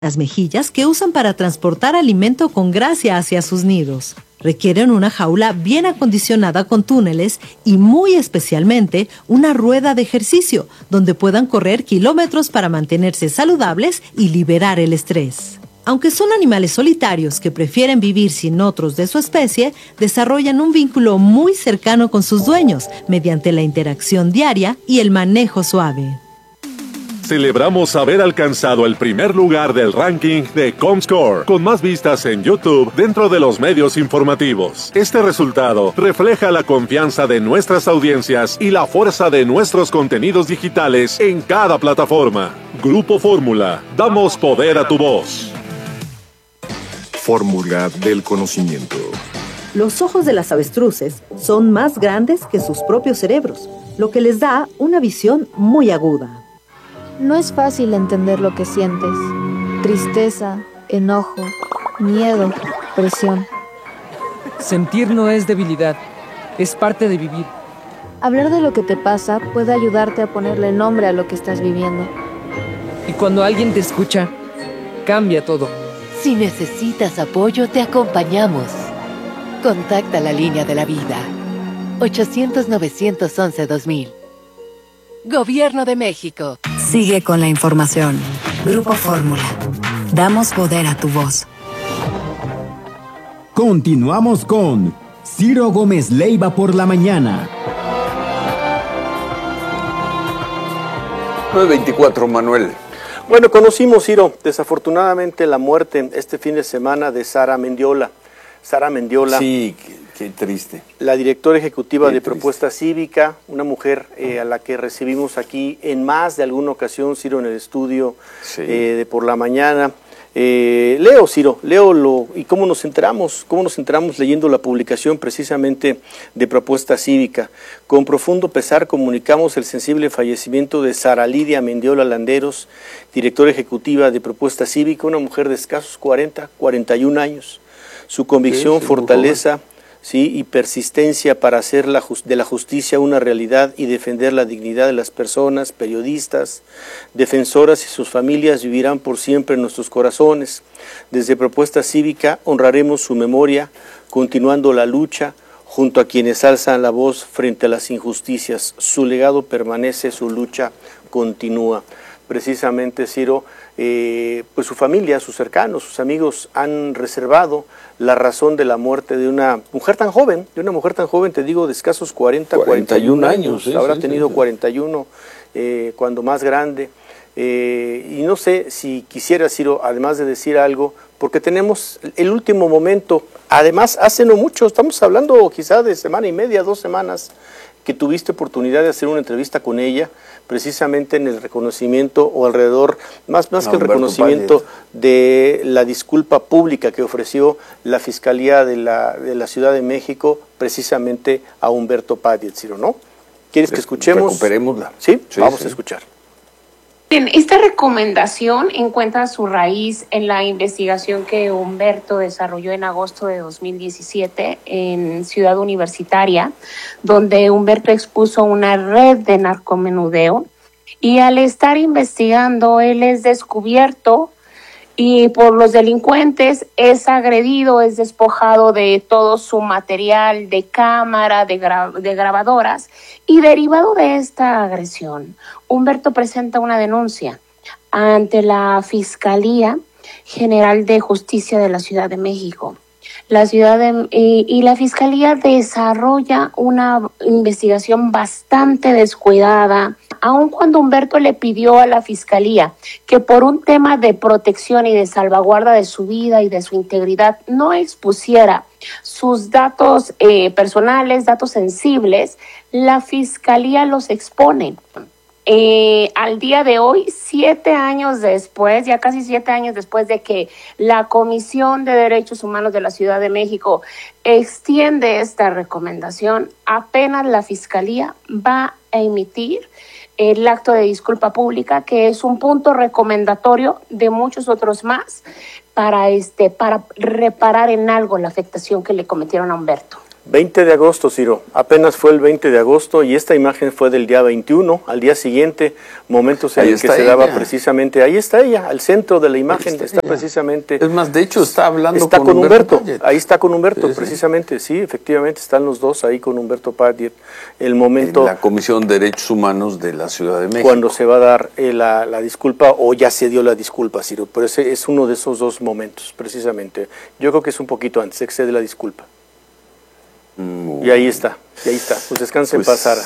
las mejillas que usan para transportar alimento con gracia hacia sus nidos. Requieren una jaula bien acondicionada con túneles y muy especialmente una rueda de ejercicio donde puedan correr kilómetros para mantenerse saludables y liberar el estrés. Aunque son animales solitarios que prefieren vivir sin otros de su especie, desarrollan un vínculo muy cercano con sus dueños mediante la interacción diaria y el manejo suave. Celebramos haber alcanzado el primer lugar del ranking de Comscore, con más vistas en YouTube dentro de los medios informativos. Este resultado refleja la confianza de nuestras audiencias y la fuerza de nuestros contenidos digitales en cada plataforma. Grupo Fórmula, damos poder a tu voz. Fórmula del conocimiento. Los ojos de las avestruces son más grandes que sus propios cerebros, lo que les da una visión muy aguda. No es fácil entender lo que sientes. Tristeza, enojo, miedo, presión. Sentir no es debilidad, es parte de vivir. Hablar de lo que te pasa puede ayudarte a ponerle nombre a lo que estás viviendo. Y cuando alguien te escucha, cambia todo. Si necesitas apoyo, te acompañamos. Contacta la línea de la vida. 800-911-2000. Gobierno de México. Sigue con la información. Grupo Fórmula. Damos poder a tu voz. Continuamos con Ciro Gómez Leiva por la mañana. 9:24, Manuel. Bueno, conocimos, Ciro, desafortunadamente la muerte este fin de semana de Sara Mendiola. Sara Mendiola. Sí, qué triste. La directora ejecutiva de Propuesta Cívica, una mujer a la que recibimos aquí en más de alguna ocasión, Ciro, en el estudio de por la mañana. Leo, Ciro, y cómo nos enteramos leyendo la publicación precisamente de Propuesta Cívica. Con profundo pesar comunicamos el sensible fallecimiento de Sara Lidia Mendiola Landeros, directora ejecutiva de Propuesta Cívica, una mujer de escasos 41 años. Su convicción, fortaleza, y persistencia para hacer de la justicia una realidad y defender la dignidad de las personas, periodistas, defensoras y sus familias vivirán por siempre en nuestros corazones. Desde Propuesta Cívica honraremos su memoria, continuando la lucha junto a quienes alzan la voz frente a las injusticias. Su legado permanece, su lucha continúa. Precisamente, Ciro, pues su familia, sus cercanos, sus amigos han reservado la razón de la muerte de una mujer tan joven, te digo, de escasos 41 años. Habrá tenido 41 cuando más grande. Y no sé si quisiera, Ciro, además de decir algo, porque tenemos el último momento, además hace no mucho, estamos hablando quizá de semana y media, 2 semanas, que tuviste oportunidad de hacer una entrevista con ella, precisamente en el reconocimiento o alrededor, más que el reconocimiento de la disculpa pública que ofreció la Fiscalía de la Ciudad de México, precisamente a Humberto Padilla, Ciro, ¿no? ¿Quieres que escuchemos? Recuperémosla. Sí, vamos a escuchar. Bien, esta recomendación encuentra su raíz en la investigación que Humberto desarrolló en agosto de 2017 en Ciudad Universitaria, donde Humberto expuso una red de narcomenudeo y al estar investigando él es descubierto y por los delincuentes es agredido, es despojado de todo su material de cámara, de grabadoras, y derivado de esta agresión, Humberto presenta una denuncia ante la Fiscalía General de Justicia de la Ciudad de México. La Fiscalía desarrolla una investigación bastante descuidada, aun cuando Humberto le pidió a la Fiscalía que por un tema de protección y de salvaguarda de su vida y de su integridad no expusiera sus datos personales, datos sensibles, la Fiscalía los expone. Al día de hoy, 7 años después, ya casi 7 años después de que la Comisión de Derechos Humanos de la Ciudad de México extiende esta recomendación, apenas la Fiscalía va a emitir el acto de disculpa pública, que es un punto recomendatorio de muchos otros más para reparar en algo la afectación que le cometieron a Humberto. 20 de agosto, Ciro, apenas fue el 20 de agosto y esta imagen fue del día 21, al día siguiente, momentos en el que se daba precisamente, ahí está ella, al centro de la imagen, está precisamente. Es más, de hecho está hablando está con Humberto, Padgett. Ahí está con Humberto, sí, precisamente, sí, efectivamente están los dos ahí con Humberto Padgett, el momento. En la Comisión de Derechos Humanos de la Ciudad de México. Cuando se va a dar la disculpa, o ya se dio la disculpa, Ciro, pero ese es uno de esos dos momentos, precisamente. Yo creo que es un poquito antes, excede la disculpa. Y ahí está, pues descanse en paz, Sara.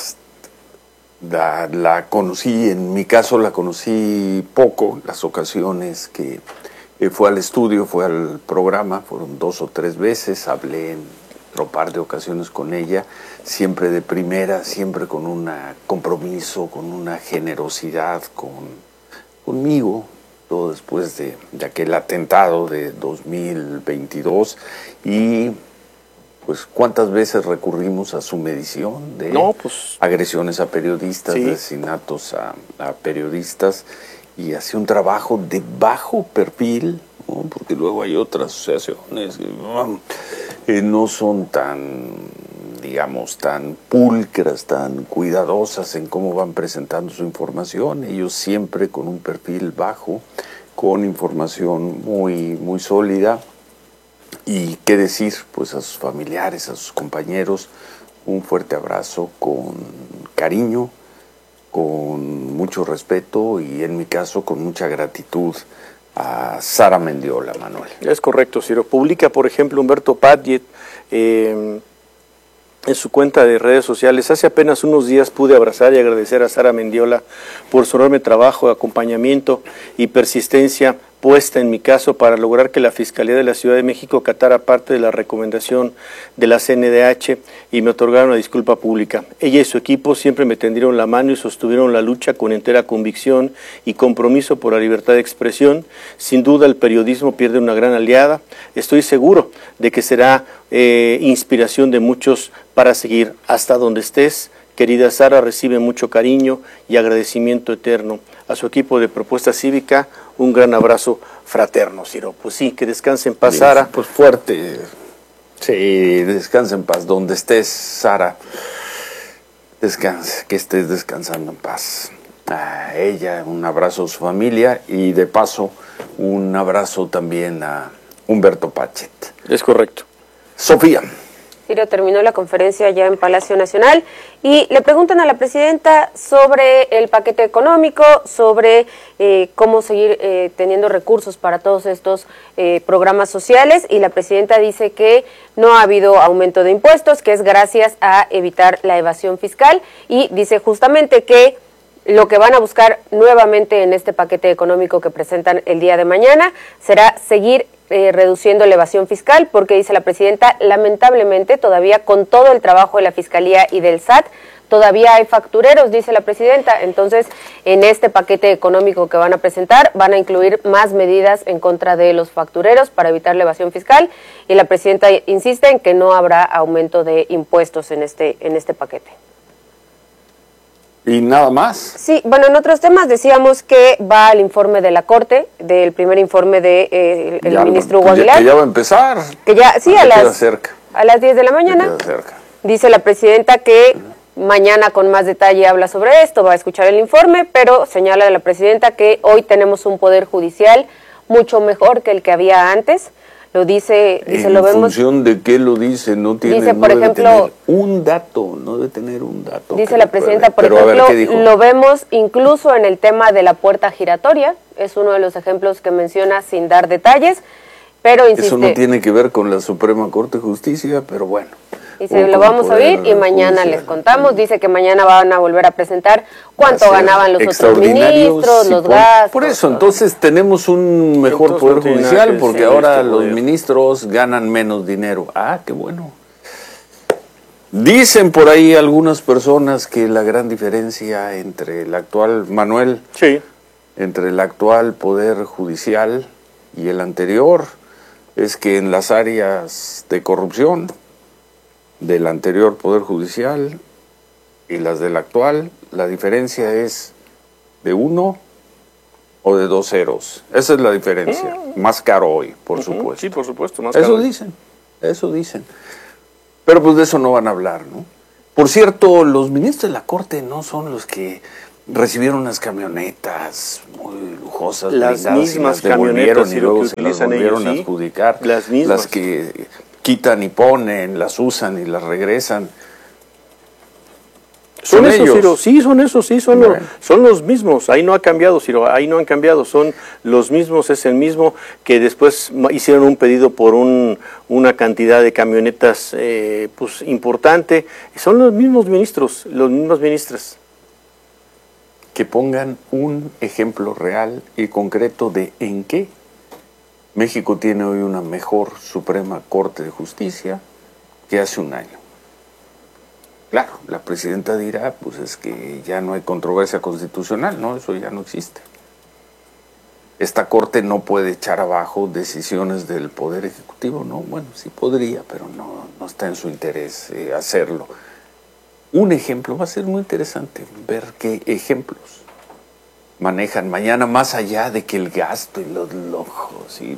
La conocí, en mi caso la conocí poco, las ocasiones que fue al estudio, fue al programa, fueron 2 o 3 veces, hablé en otro par de ocasiones con ella, siempre de primera, siempre con un compromiso, con una generosidad conmigo, todo después de aquel atentado de 2022 y pues cuántas veces recurrimos a su medición de agresiones a periodistas, de asesinatos a periodistas, y hacía un trabajo de bajo perfil, ¿no? Porque luego hay otras asociaciones que no son tan, digamos, tan pulcras, tan cuidadosas en cómo van presentando su información. Ellos siempre con un perfil bajo, con información muy sólida. Y qué decir, pues a sus familiares, a sus compañeros, un fuerte abrazo con cariño, con mucho respeto y en mi caso con mucha gratitud a Sara Mendiola, Manuel. Es correcto, Ciro. Publica, por ejemplo, Humberto Padgett en su cuenta de redes sociales: hace apenas unos días pude abrazar y agradecer a Sara Mendiola por su enorme trabajo, acompañamiento y persistencia puesta en mi caso para lograr que la Fiscalía de la Ciudad de México acatara parte de la recomendación de la CNDH y me otorgaron una disculpa pública. Ella y su equipo siempre me tendieron la mano y sostuvieron la lucha con entera convicción y compromiso por la libertad de expresión. Sin duda el periodismo pierde una gran aliada. Estoy seguro de que será inspiración de muchos para seguir. Hasta donde estés, querida Sara, recibe mucho cariño y agradecimiento eterno. A su equipo de Propuesta Cívica, un gran abrazo fraterno, Ciro. Pues sí, que descanse en paz, Sara. Pues fuerte. Sí, descanse en paz. Donde estés, Sara, descanse, que estés descansando en paz. A ella, un abrazo a su familia y de paso, un abrazo también a Humberto Padgett. Es correcto. Sofía. Ciro terminó la conferencia ya en Palacio Nacional y le preguntan a la presidenta sobre el paquete económico, sobre cómo seguir teniendo recursos para todos estos programas sociales, y la presidenta dice que no ha habido aumento de impuestos, que es gracias a evitar la evasión fiscal, y dice justamente que lo que van a buscar nuevamente en este paquete económico que presentan el día de mañana será seguir reduciendo la evasión fiscal, porque dice la presidenta, lamentablemente todavía con todo el trabajo de la Fiscalía y del SAT, todavía hay factureros, dice la presidenta. Entonces, en este paquete económico que van a presentar, van a incluir más medidas en contra de los factureros para evitar la evasión fiscal, y la presidenta insiste en que no habrá aumento de impuestos en este paquete. ¿Y nada más? Sí, bueno, en otros temas decíamos que va el informe de la Corte, del primer informe de el ministro Hugo Aguilar. Que ya va a empezar. Que ya, sí, a las 10 de la mañana. Dice la presidenta que mañana con más detalle habla sobre esto, va a escuchar el informe, pero señala la presidenta que hoy tenemos un poder judicial mucho mejor que el que había antes. Lo dice, lo vemos. ¿En función de qué lo dice? No tiene, dice, por ejemplo, un dato, no debe tener un dato. Dice la presidenta, por ejemplo, lo vemos incluso en el tema de la puerta giratoria, es uno de los ejemplos que menciona sin dar detalles, pero insiste. Eso no tiene que ver con la Suprema Corte de Justicia, pero bueno. Dice, lo vamos a oír y mañana les contamos. Dice que mañana van a volver a presentar cuánto ganaban los otros ministros, los gastos. Por eso, entonces tenemos un mejor poder judicial, porque ahora los ministros ganan menos dinero. Ah, qué bueno. Dicen por ahí algunas personas que la gran diferencia entre el actual, Manuel, entre el actual poder judicial y el anterior, es que en las áreas de corrupción del anterior Poder Judicial y las del actual, la diferencia es de 1 o de 2 ceros. Esa es la diferencia. Más caro hoy, por supuesto. Sí, por supuesto, más caro. Eso dicen. Pero pues de eso no van a hablar, ¿no? Por cierto, los ministros de la Corte no son los que recibieron unas camionetas muy lujosas, las mismas camionetas y luego que se las utilizan volvieron ellos, a adjudicar, las mismas, las que quitan y ponen, las usan y las regresan. Son esos, Ciro, sí, son esos, sí, son los mismos, ahí no ha cambiado, Ciro, ahí no han cambiado, son los mismos, es el mismo que después hicieron un pedido por una cantidad de camionetas pues importante, son los mismos ministros, las mismas ministras. Que pongan un ejemplo real y concreto de en qué México tiene hoy una mejor Suprema Corte de Justicia que hace un año. Claro, la presidenta dirá, pues es que ya no hay controversia constitucional, ¿no? Eso ya no existe. Esta Corte no puede echar abajo decisiones del Poder Ejecutivo, ¿no? Bueno, sí podría, pero no está en su interés hacerlo. Un ejemplo, va a ser muy interesante ver qué ejemplos manejan mañana, más allá de que el gasto y los lujos y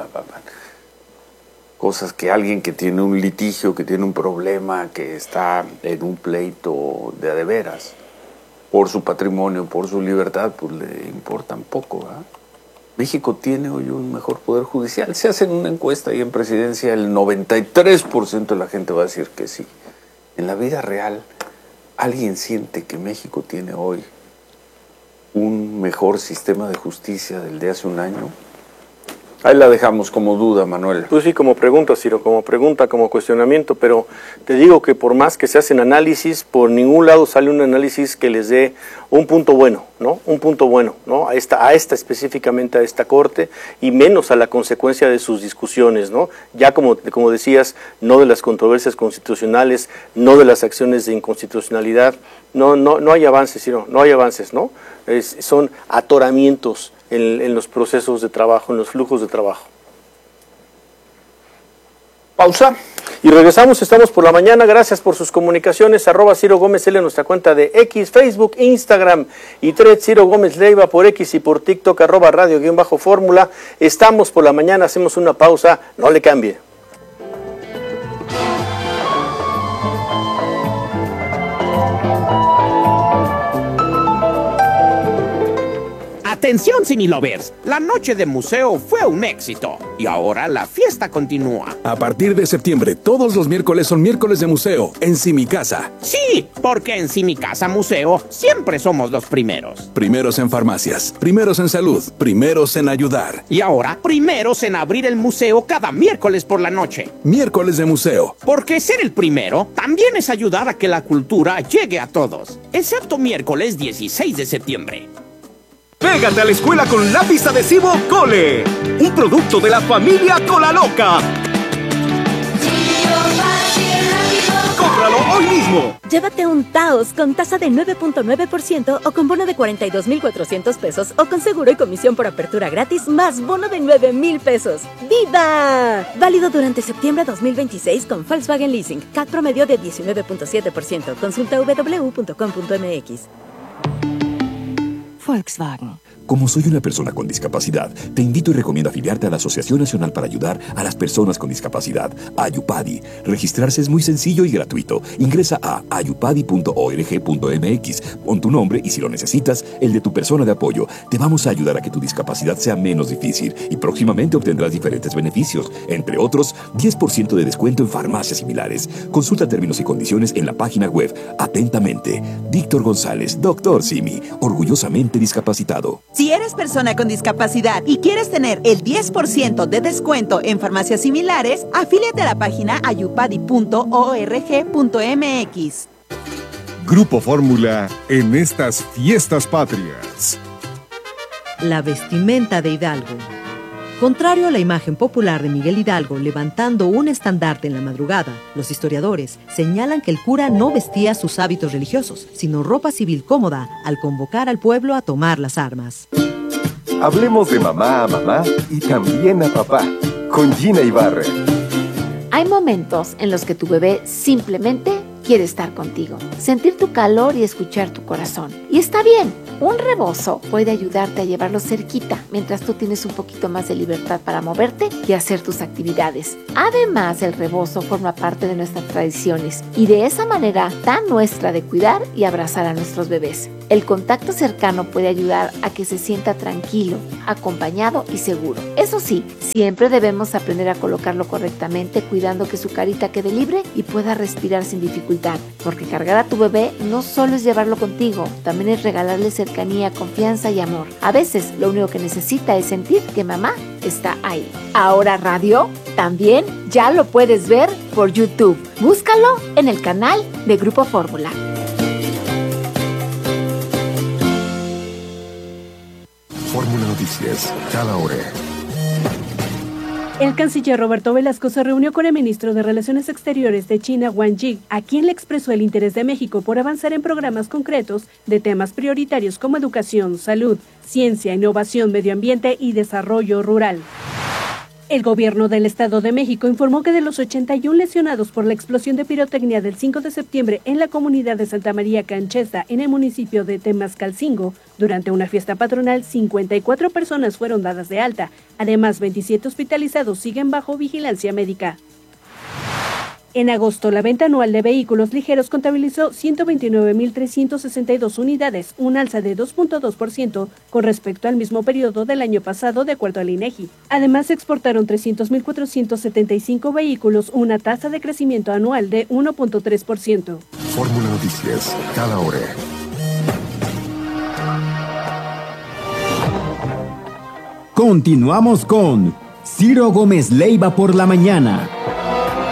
cosas que alguien que tiene un litigio, que tiene un problema, que está en un pleito de a de veras, por su patrimonio, por su libertad, pues le importan poco, ¿verdad? México tiene hoy un mejor poder judicial. Se hace una encuesta y en presidencia el 93% de la gente va a decir que sí. En la vida real, ¿alguien siente que México tiene hoy un mejor sistema de justicia del de hace un año? Ahí la dejamos como duda, Manuel. Pues sí, como pregunta, Ciro, como pregunta, como cuestionamiento, pero te digo que por más que se hacen análisis, por ningún lado sale un análisis que les dé un punto bueno, ¿no? Un punto bueno, ¿no? A esta específicamente, a esta Corte, y menos a la consecuencia de sus discusiones, ¿no? Ya como decías, no de las controversias constitucionales, no de las acciones de inconstitucionalidad, no hay avances, Ciro, no hay avances, ¿no? Son atoramientos en los procesos de trabajo, en los flujos de trabajo. Pausa. Y regresamos, estamos por la mañana, gracias por sus comunicaciones, @Ciro Gómez L en nuestra cuenta de X, Facebook, Instagram y Thread, Ciro Gómez Leiva por X y por TikTok, @radio_fórmula. Estamos por la mañana, hacemos una pausa, no le cambie. Atención, Cinelovers, la noche de museo fue un éxito y ahora la fiesta continúa. A partir de septiembre, todos los miércoles son miércoles de museo en Simicasa. Sí, porque en Simicasa Museo siempre somos los primeros. Primeros en farmacias, primeros en salud, primeros en ayudar. Y ahora, primeros en abrir el museo cada miércoles por la noche. Miércoles de museo. Porque ser el primero también es ayudar a que la cultura llegue a todos, excepto miércoles 16 de septiembre. Pégate a la escuela con lápiz adhesivo Cole, un producto de la familia Cola Loca. ¡Cómpralo hoy mismo! Llévate un Taos con tasa de 9.9% o con bono de 42,400 pesos o con seguro y comisión por apertura gratis más bono de 9,000 pesos. ¡Viva! Válido durante septiembre 2026 con Volkswagen Leasing. CAC promedio de 19.7%. Consulta www.com.mx. Volkswagen. Como soy una persona con discapacidad, te invito y recomiendo afiliarte a la Asociación Nacional para Ayudar a las Personas con Discapacidad, AYUPADI. Registrarse es muy sencillo y gratuito. Ingresa a ayupadi.org.mx, pon tu nombre y si lo necesitas, el de tu persona de apoyo. Te vamos a ayudar a que tu discapacidad sea menos difícil y próximamente obtendrás diferentes beneficios, entre otros, 10% de descuento en farmacias similares. Consulta términos y condiciones en la página web. Atentamente, Víctor González, Dr. Simi, orgullosamente discapacitado. Si eres persona con discapacidad y quieres tener el 10% de descuento en farmacias similares, afíliate a la página ayupadi.org.mx. Grupo Fórmula en estas fiestas patrias. La vestimenta de Hidalgo. Contrario a la imagen popular de Miguel Hidalgo levantando un estandarte en la madrugada, los historiadores señalan que el cura no vestía sus hábitos religiosos, sino ropa civil cómoda al convocar al pueblo a tomar las armas. Hablemos de mamá a mamá y también a papá, con Gina Ibarra. Hay momentos en los que tu bebé simplemente quiere estar contigo, sentir tu calor y escuchar tu corazón. Y está bien, Un rebozo puede ayudarte a llevarlo cerquita mientras tú tienes un poquito más de libertad para moverte y hacer tus actividades. Además, el rebozo forma parte de nuestras tradiciones y de esa manera tan nuestra de cuidar y abrazar a nuestros bebés. El contacto cercano puede ayudar a que se sienta tranquilo, acompañado y seguro. Eso sí, siempre debemos aprender a colocarlo correctamente, cuidando que su carita quede libre y pueda respirar sin dificultad, porque cargar a tu bebé no solo es llevarlo contigo, también es regalarle cercanía, confianza y amor. A veces lo único que necesita es sentir que mamá está ahí. Ahora Radio también ya lo puedes ver por YouTube. Búscalo en el canal de Grupo Fórmula. Fórmula Noticias, cada hora. El canciller Roberto Velasco se reunió con el ministro de Relaciones Exteriores de China, Wang Yi, a quien le expresó el interés de México por avanzar en programas concretos de temas prioritarios como educación, salud, ciencia, innovación, medio ambiente y desarrollo rural. El gobierno del Estado de México informó que de los 81 lesionados por la explosión de pirotecnia del 5 de septiembre en la comunidad de Santa María Canchesta, en el municipio de Temascalcingo, durante una fiesta patronal, 54 personas fueron dadas de alta. Además, 27 hospitalizados siguen bajo vigilancia médica. En agosto, la venta anual de vehículos ligeros contabilizó 129.362 unidades, un alza de 2.2% con respecto al mismo periodo del año pasado, de acuerdo al INEGI. Además, se exportaron 300.475 vehículos, una tasa de crecimiento anual de 1.3%. Fórmula Noticias, cada hora. Continuamos con Ciro Gómez Leiva por la mañana.